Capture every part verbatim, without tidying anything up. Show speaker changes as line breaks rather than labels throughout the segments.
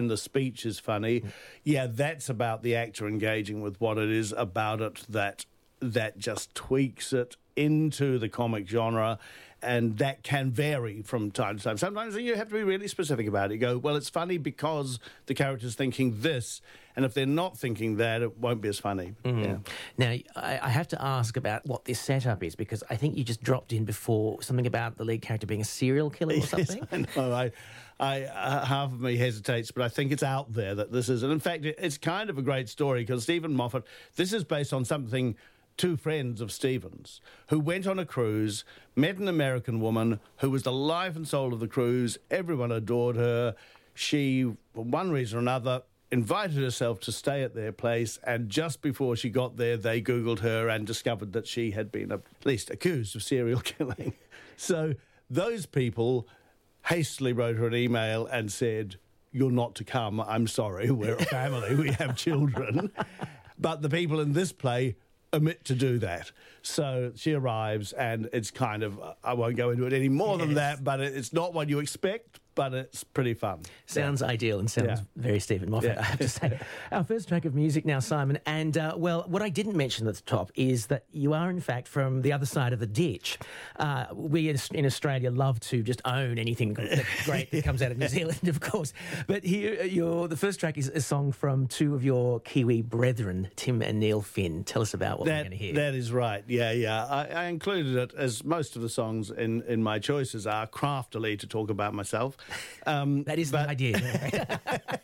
and the speech is funny. Yeah, that's about the actor engaging with what it is about it that that just tweaks it into the comic genre, and that can vary from time to time. Sometimes you have to be really specific about it. You go, well, it's funny because the character's thinking this, and if they're not thinking that, it won't be as funny.
Mm.
Yeah.
Now, I, I have to ask about what this setup is, because I think you just dropped in before something about the lead character being a serial killer or something.
Yes, I know. I, I, uh, half of me hesitates, but I think it's out there that this is. And in fact, it, it's kind of a great story because Stephen Moffat, this is based on something, two friends of Stephen's, who went on a cruise, met an American woman who was the life and soul of the cruise. Everyone adored her. She, for one reason or another, invited herself to stay at their place, and just before she got there, they Googled her and discovered that she had been at least accused of serial killing. So those people hastily wrote her an email and said, "You're not to come, I'm sorry, we're a family, we have children." But the people in this play omit to do that. So she arrives, and it's kind of, I won't go into it any more yes. than that, but it's not what you expect, but it's pretty fun.
Sounds yeah. ideal and sounds yeah. very Stephen Moffat, yeah. I have to say. Our first track of music now, Simon, and, uh, well, what I didn't mention at the top is that you are, in fact, from the other side of the ditch. Uh, we in Australia love to just own anything great that comes out of New Zealand, of course. But here, your, the first track is a song from two of your Kiwi brethren, Tim and Neil Finn. Tell us about what
that,
we're going to hear.
That is right, yeah, yeah. I, I included it, as most of the songs in, in my choices are, craftily to talk about myself.
Um, that is but, the idea.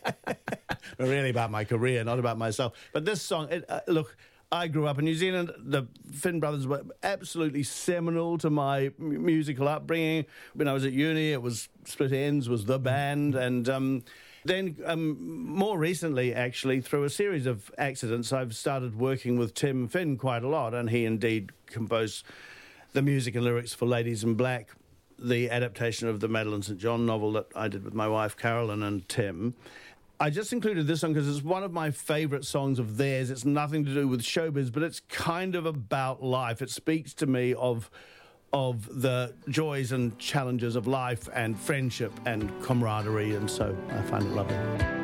Really about my career, not about myself. But this song, it, uh, look, I grew up in New Zealand. The Finn brothers were absolutely seminal to my m- musical upbringing. When I was at uni, it was Split Ends was the band. And um, then um, more recently, actually, through a series of accidents, I've started working with Tim Finn quite a lot. And he indeed composed the music and lyrics for Ladies in Black, the adaptation of the Madeline Saint John novel that I did with my wife Carolyn and Tim. I just included this song because it's one of my favourite songs of theirs. It's nothing to do with showbiz, but it's kind of about life. It speaks to me of of the joys and challenges of life and friendship and camaraderie, and so I find it lovely.